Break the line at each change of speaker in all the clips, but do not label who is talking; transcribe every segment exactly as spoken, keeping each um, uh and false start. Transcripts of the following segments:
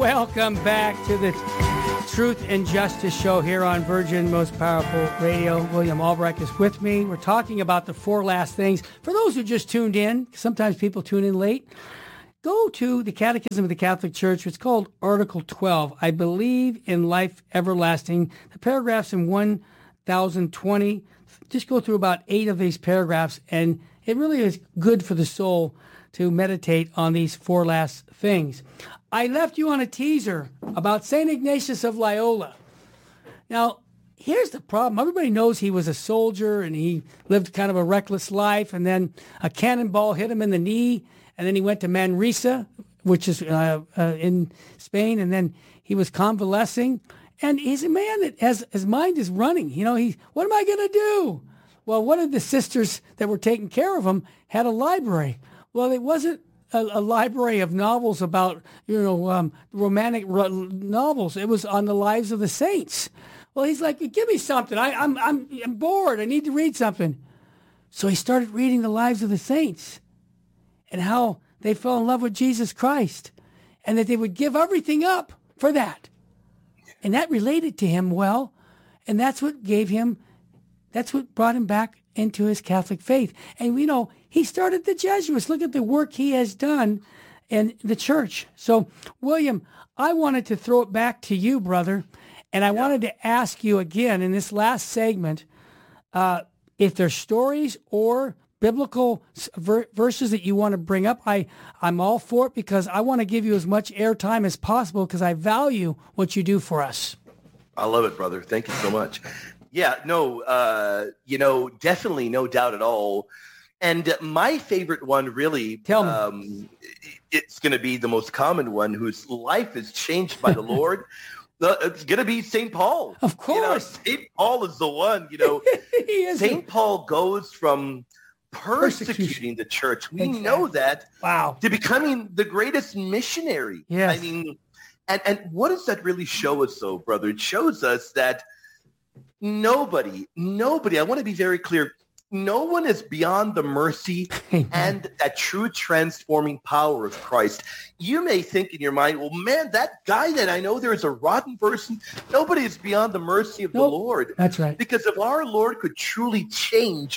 Welcome back to the Truth and Justice Show here on Virgin Most Powerful Radio. William Albrecht is with me. We're talking about the four last things. For those who just tuned in, sometimes people tune in late, go to the Catechism of the Catholic Church. It's called Article twelve. I believe in life everlasting. The paragraphs in one thousand twenty, just go through about eight of these paragraphs, and it really is good for the soul to meditate on these four last things. I left you on a teaser about Saint Ignatius of Loyola. Now, here's the problem. Everybody knows he was a soldier and he lived kind of a reckless life, and then a cannonball hit him in the knee, and then he went to Manresa, which is uh, uh, in Spain, and then he was convalescing. And he's a man that has, his mind is running. You know, he, what am I going to do? Well, one of the sisters that were taking care of him had a library. Well, it wasn't A, a library of novels about, you know, um, romantic ro- novels. It was on the lives of the saints. Well, he's like, give me something. I, I'm, I'm, I'm bored. I need to read something. So he started reading the lives of the saints and how they fell in love with Jesus Christ and that they would give everything up for that. And that related to him well. And that's what gave him, that's what brought him back into his Catholic faith. And, you know, he started the Jesuits. Look at the work he has done in the church. So, William, I wanted to throw it back to you, brother. And I yeah. wanted to ask you again in this last segment, uh, if there's stories or biblical ver- verses that you want to bring up, I, I'm all for it because I want to give you as much airtime as possible because I value what you do for us.
I love it, brother. Thank you so much. Yeah, no, uh, you know, definitely no doubt at all. And my favorite one, really,
Tell me.
Um, it's going to be the most common one, whose life is changed by the Lord. It's going to be Saint Paul.
Of course.
You know, Saint Paul is the one, you know. Saint Paul goes from persecuting the church. We
exactly.
know that.
Wow.
To becoming the greatest missionary.
Yes.
I mean, and, and what does that really show us, though, brother? It shows us that nobody, nobody, I want to be very clear, no one is beyond the mercy and that true transforming power of Christ. You may think in your mind, well, man, that guy that I know there is a rotten person. Nobody is beyond the mercy of
nope.
the Lord.
That's right.
Because if our Lord could truly change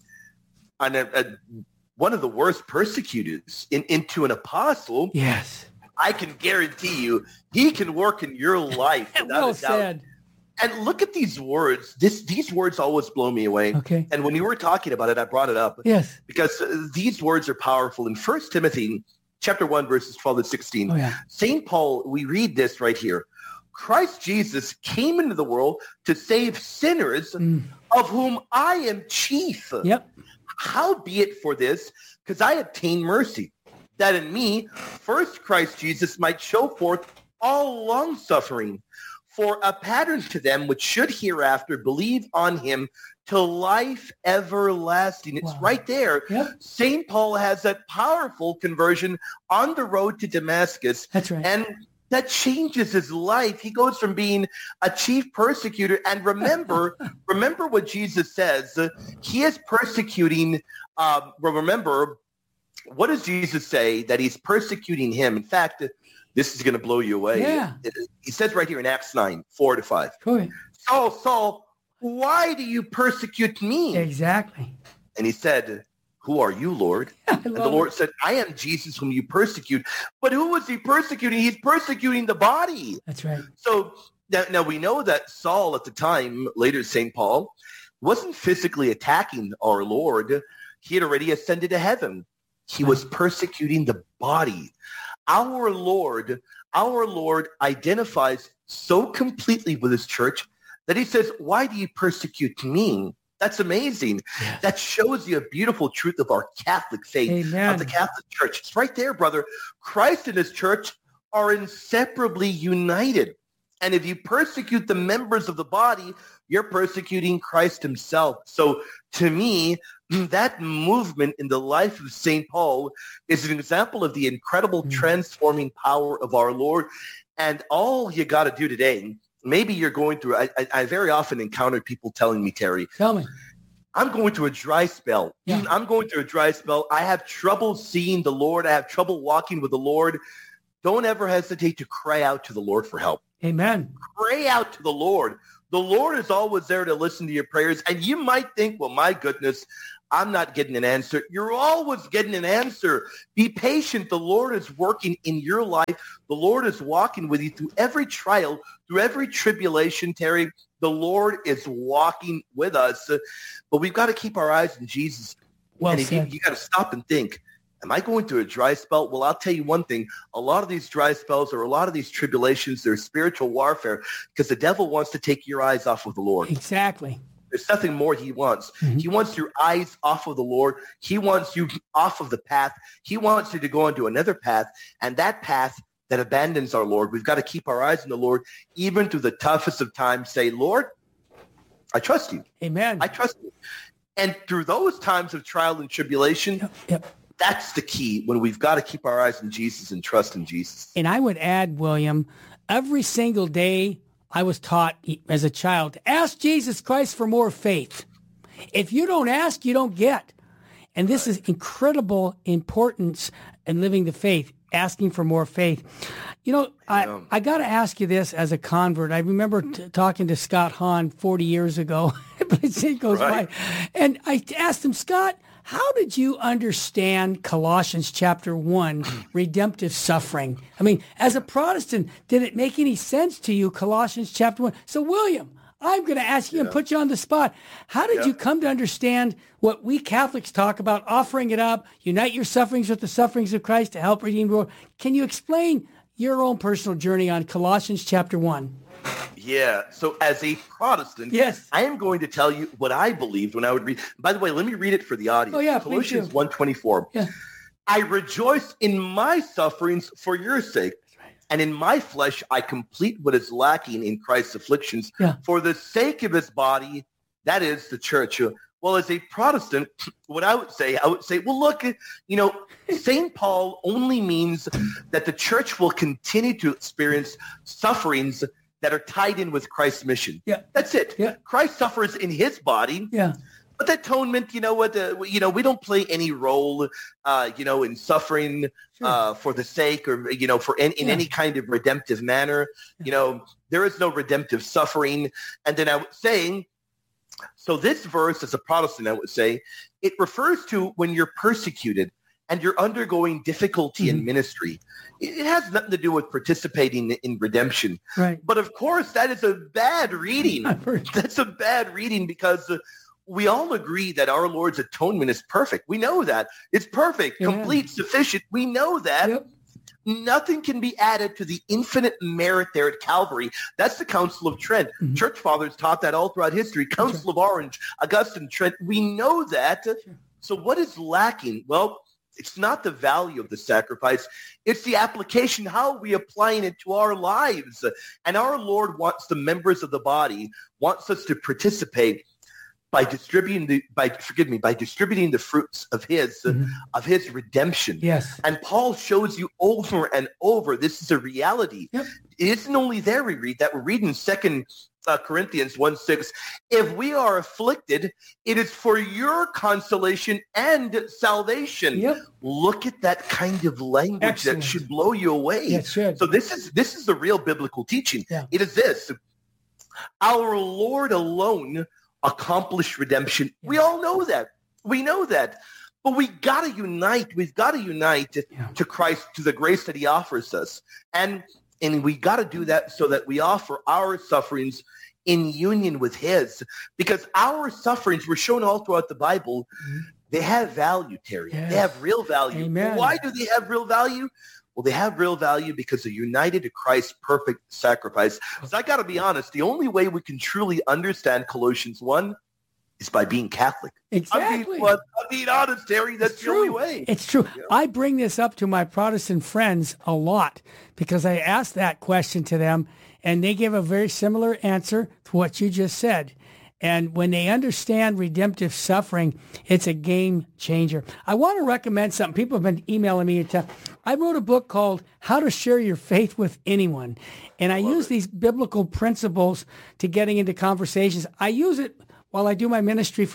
on a, a, one of the worst persecutors in, into an apostle,
yes,
I can guarantee you he can work in your life without
well
a doubt.
said.
And look at these words. This, these words always blow me away.
Okay.
And when you were talking about it, I brought it up.
Yes.
Because uh, these words are powerful. In First Timothy chapter one, verses twelve and sixteen,
oh, yeah.
Saint Paul, we read this right here. Christ Jesus came into the world to save sinners, mm. of whom I am chief.
Yep.
Howbeit for this, because I obtain mercy, that in me first Christ Jesus might show forth all long-suffering, for a pattern to them which should hereafter believe on him to life everlasting. It's
wow.
right there.
Yep.
Saint Paul has that powerful conversion on the road to Damascus.
That's right.
And that changes his life. He goes from being a chief persecutor. And remember, remember what Jesus says. He is persecuting, um, remember, what does Jesus say? That he's persecuting him. In fact, this is going to blow you away.
Yeah.
He says right here in Acts nine, four to five.
Go ahead.
Saul, Saul, why do you persecute me?
Exactly.
And he said, who are you, Lord? And the Lord
it.
said, I am Jesus whom you persecute. But who was he persecuting? He's persecuting the body.
That's right.
So now, now we know that Saul at the time, later Saint Paul, wasn't physically attacking our Lord. He had already ascended to heaven. He was persecuting the body. Our Lord, our Lord identifies so completely with his church that he says, why do you persecute me? That's amazing. Yes. That shows you a beautiful truth of our Catholic faith,
Amen.
Of the Catholic Church. It's right there, brother. Christ and his church are inseparably united. And if you persecute the members of the body, you're persecuting Christ himself. So to me, that movement in the life of Saint Paul is an example of the incredible mm. transforming power of our Lord. And all you got to do today, maybe you're going through, I, I, I very often encounter people telling me, Terry,
tell me,
I'm going through a dry spell.
Yeah.
I'm going through a dry spell. I have trouble seeing the Lord. I have trouble walking with the Lord. don't ever hesitate to cry out to the Lord for help.
Amen.
Pray out to the Lord. The Lord is always there to listen to your prayers. And you might think, well, my goodness, I'm not getting an answer. You're always getting an answer. Be patient. The Lord is working in your life. The Lord is walking with you through every trial, through every tribulation, Terry. The Lord is walking with us. But we've got to keep our eyes on Jesus.
Well
and if you, you got to stop and think, am I going through a dry spell? Well, I'll tell you one thing. A lot of these dry spells or a lot of these tribulations, they're spiritual warfare because the devil wants to take your eyes off of the Lord.
Exactly.
There's nothing more he wants. Mm-hmm. He wants your eyes off of the Lord. He wants you off of the path. He wants you to go into another path. And that path that abandons our Lord, we've got to keep our eyes on the Lord, even through the toughest of times. Say, Lord, I trust you.
Amen.
I trust you. And through those times of trial and tribulation,
yep. Yep.
That's the key when we've got to keep our eyes on Jesus and trust in Jesus.
And I would add, William, every single day I was taught as a child to ask Jesus Christ for more faith. If you don't ask, you don't get. And this is incredible importance in living the faith, asking for more faith. You know, I, I got to ask you this as a convert. I remember t- talking to Scott Hahn forty years ago, but it goes right. by. And I asked him, Scott, how did you understand Colossians chapter one, redemptive suffering? I mean, as a Protestant, did it make any sense to you, Colossians chapter one? So, William, I'm going to ask you yeah. and put you on the spot. How did yeah. you come to understand what we Catholics talk about, offering it up, unite your sufferings with the sufferings of Christ to help redeem the world? Can you explain your own personal journey on Colossians chapter one?
Yeah. So as a Protestant,
yes.
I am going to tell you what I believed when I would read. By the way, let me read it for the audience.
Oh, yeah,
Colossians one twenty-four.
Yeah.
I rejoice in my sufferings for your sake. Right. And in my flesh, I complete what is lacking in Christ's afflictions
yeah.
for the sake of his body, that is the church. Well, as a Protestant, what I would say, I would say, well, look, you know, Saint Paul only means that the church will continue to experience sufferings that are tied in with Christ's mission.
Yeah.
That's it.
Yeah.
Christ suffers in his body.
Yeah.
But the atonement, you know what, uh, you know, we don't play any role, uh, you know, in suffering
sure.
uh, for the sake or, you know, for in, in
yeah.
any kind of redemptive manner. Yeah. You know, there is no redemptive suffering. And then I was saying, so this verse, as a Protestant, I would say, it refers to when you're persecuted and you're undergoing difficulty mm-hmm. in ministry. It has nothing to do with participating in redemption.
Right.
But of course, that is a bad reading. That's a bad reading because uh, we all agree that our Lord's atonement is perfect. We know that. It's perfect, yeah. complete, sufficient. We know that.
Yep.
Nothing can be added to the infinite merit there at Calvary. That's the Council of Trent. Mm-hmm. Church fathers taught that all throughout history. Council sure. of Orange, Augustine, Trent. We know that. Sure. So what is lacking? Well, it's not the value of the sacrifice. It's the application. How are we applying it to our lives? And our Lord wants the members of the body, wants us to participate by distributing the by forgive me by distributing the fruits of his mm-hmm. uh, of his redemption.
Yes.
And Paul shows you over and over this is a reality.
Yep.
It isn't only there we read that. We're reading Second uh, Corinthians one six. If we are afflicted, it is for your consolation and salvation.
Yep.
Look at that kind of language.
Excellent.
That should blow you away.
Yes, sure.
So this is this is the real biblical teaching.
Yeah.
It is this. Our Lord alone accomplished redemption. Yeah. We all know that. We know that. But we got to unite. We've got to unite
yeah.
to Christ, to the grace that he offers us. And and we got to do that so that we offer our sufferings in union with his. Because our sufferings were shown all throughout the Bible. Mm-hmm. They have value, Terry.
Yes.
They have real value.
Amen.
Why do they have real value? Well, they have real value because they're united to Christ's perfect sacrifice. So I got to be honest, the only way we can truly understand Colossians one is by being Catholic.
Exactly.
I'm being, I'm being honest, Terry. That's
it's
the
true.
only way.
It's true.
Yeah.
I bring this up to my Protestant friends a lot because I asked that question to them, and they give a very similar answer to what you just said. And when they understand redemptive suffering, it's a game changer. I want to recommend something. People have been emailing me. To, I wrote a book called How to Share Your Faith with Anyone. And I use these biblical principles to getting into conversations. I use it while I do my ministry for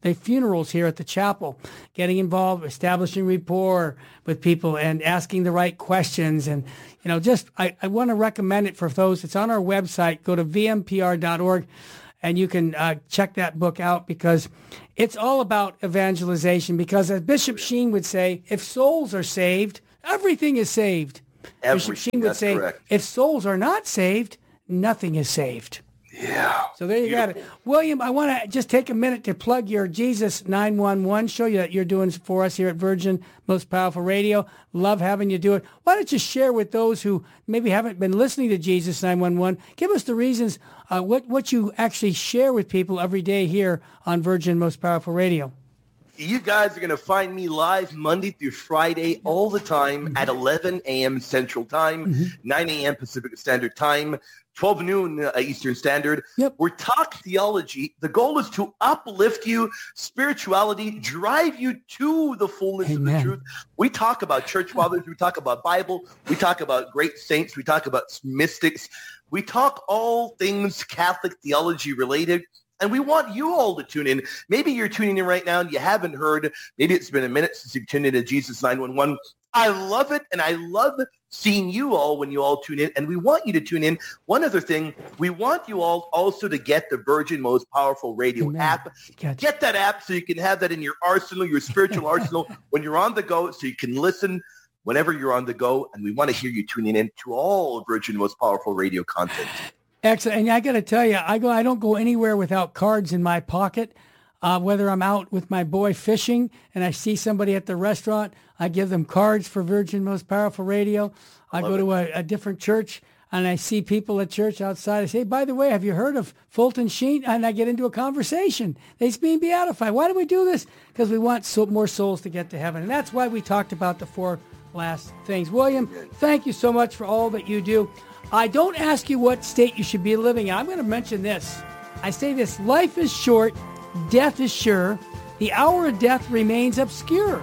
the funerals here at the chapel, getting involved, establishing rapport with people and asking the right questions. And, you know, just I, I want to recommend it for those. It's on our website. Go to v m p r dot org and you can uh, check that book out, because it's all about evangelization. Because as Bishop Sheen would say, if souls are saved, everything is saved.
Everything,
Bishop Sheen would
that's
say,
correct.
if souls are not saved, nothing is saved.
Yeah.
So there you
Beautiful.
got it. William, I want to just take a minute to plug your Jesus nine one one, show you that you're doing for us here at Virgin Most Powerful Radio. Love having you do it. Why don't you share with those who maybe haven't been listening to Jesus nine one one, give us the reasons, uh, what, what you actually share with people every day here on Virgin Most Powerful Radio.
You guys are going to find me live Monday through Friday all the time at eleven a.m. Central Time, mm-hmm. nine a.m. Pacific Standard Time, twelve noon uh, Eastern Standard.
Yep.
We're talk theology. The goal is to uplift you, spirituality, drive you to the fullness
Amen.
of the truth. We talk about church fathers. We talk about Bible. We talk about great saints. We talk about mystics. We talk all things Catholic theology related. And we want you all to tune in. Maybe you're tuning in right now and you haven't heard. Maybe it's been a minute since you've tuned in to Jesus nine one one. I love it, and I love seeing you all when you all tune in, and we want you to tune in. One other thing, we want you all also to get the Virgin Most Powerful Radio
Amen.
app.
Gotcha.
Get that app so you can have that in your arsenal, your spiritual arsenal, when you're on the go, so you can listen whenever you're on the go, and we want to hear you tuning in to all Virgin Most Powerful Radio content.
Excellent. And I got to tell you, I go. I don't go anywhere without cards in my pocket. Uh, whether I'm out with my boy fishing and I see somebody at the restaurant, I give them cards for Virgin Most Powerful Radio. I
Love
go
it.
to a, a different church and I see people at church outside. I say, by the way, have you heard of Fulton Sheen? And I get into a conversation. They's being beatified. Why do we do this? Because we want so, more souls to get to heaven. And that's why we talked about the four last things. William, thank you so much for all that you do. I don't ask you what state you should be living in. I'm going to mention this. I say this: life is short, death is sure, the hour of death remains obscure.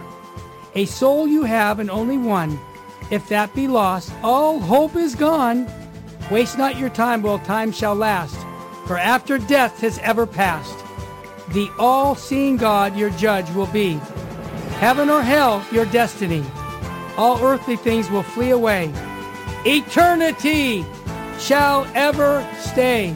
A soul you have and only one. If that be lost, all hope is gone. Waste not your time while time shall last, for after death has ever passed, the all-seeing God your judge will be. Heaven or hell, your destiny. All earthly things will flee away. Eternity shall ever stay.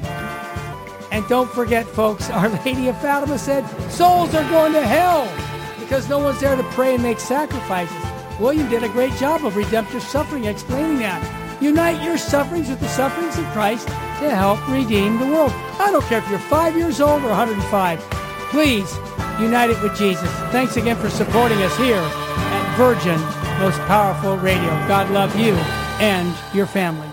And don't forget, folks, Our Lady of Fatima said souls are going to hell because no one's there to pray and make sacrifices. William did a great job of redemptive suffering explaining that. Unite your sufferings with the sufferings of Christ to help redeem the world. I don't care if you're five years old or one hundred five. Please unite it with Jesus. Thanks again for supporting us here at Virgin Most Powerful Radio. God love you and your family.